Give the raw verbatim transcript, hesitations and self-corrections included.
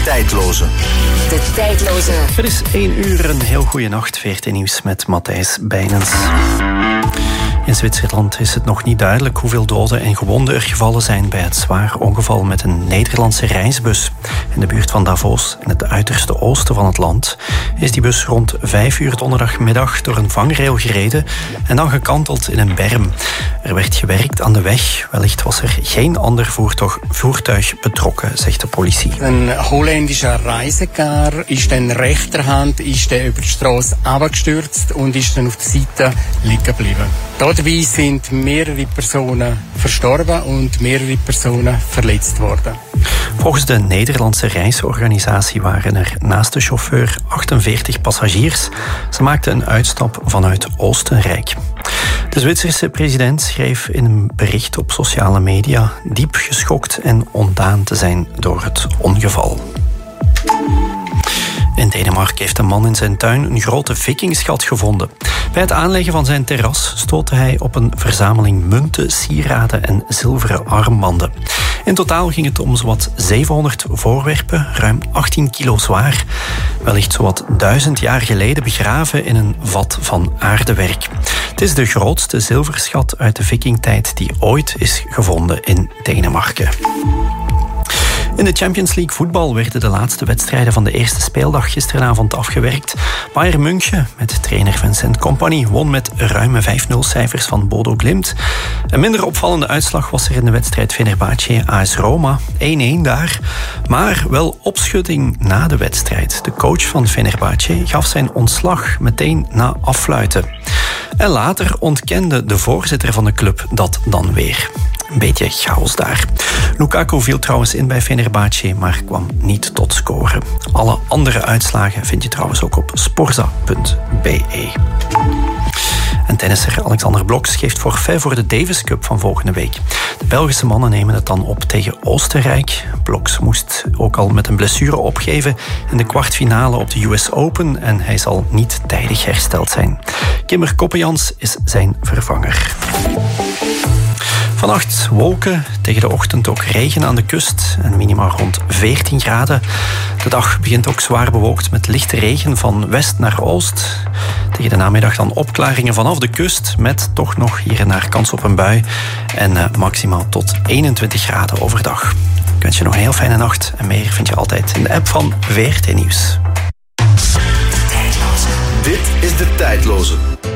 Tijdloze. De Tijdloze. Het is één uur, een heel goede nacht. V R T Nieuws met Matthijs Bijnens. In Zwitserland is het nog niet duidelijk hoeveel doden en gewonden er gevallen zijn bij het zwaar ongeval met een Nederlandse reisbus. In de buurt van Davos, in het uiterste oosten van het land, is die bus rond vijf uur donderdagmiddag door een vangrail gereden en dan gekanteld in een berm. Er werd gewerkt aan de weg. Wellicht was er geen ander voertuig, voertuig betrokken, zegt de politie. Een Holländischer Reisecar ist dann rechterhand ist der über die Straße abgestürzt und ist dann auf der Seite liegen geblieben. Dabei sind mehrere Personen verstorben und mehrere Personen verletzt worden. Volgens de Nederlandse reisorganisatie waren er naast de chauffeur achtenveertig passagiers. Ze maakten een uitstap vanuit Oostenrijk. De Zwitserse president schreef in een bericht op sociale media diep geschokt en ontdaan te zijn door het ongeval. In Denemarken heeft een man in zijn tuin een grote vikingschat gevonden. Bij het aanleggen van zijn terras stootte hij op een verzameling munten, sieraden en zilveren armbanden. In totaal ging het om zowat zevenhonderd voorwerpen, ruim achttien kilo zwaar. Wellicht zowat duizend jaar geleden begraven in een vat van aardewerk. Het is de grootste zilverschat uit de vikingtijd die ooit is gevonden in Denemarken. In de Champions League voetbal werden de laatste wedstrijden van de eerste speeldag gisteravond afgewerkt. Bayern München, met trainer Vincent Kompany, won met ruime vijf nul cijfers van Bodo Glimt. Een minder opvallende uitslag was er in de wedstrijd Fenerbahce A S Roma, één één daar. Maar wel opschudding na de wedstrijd. De coach van Fenerbahce gaf zijn ontslag meteen na affluiten. En later ontkende de voorzitter van de club dat dan weer. Een beetje chaos daar. Lukaku viel trouwens in bij Fenerbahce, maar kwam niet tot scoren. Alle andere uitslagen vind je trouwens ook op sporza punt b e. En tennisser Alexander Bloks geeft forfait voor de Davis Cup van volgende week. De Belgische mannen nemen het dan op tegen Oostenrijk. Bloks moest ook al met een blessure opgeven in de kwartfinale op de U S Open en hij zal niet tijdig hersteld zijn. Kimmer Koppejans is zijn vervanger. Vannacht wolken, tegen de ochtend ook regen aan de kust en minimaal rond veertien graden. De dag begint ook zwaar bewolkt met lichte regen van west naar oost. Tegen de namiddag dan opklaringen vanaf de kust met toch nog hier en daar kans op een bui. En uh, maximaal tot eenentwintig graden overdag. Ik wens je nog een heel fijne nacht en meer vind je altijd in de app van V R T Nieuws. Dit is De Tijdloze.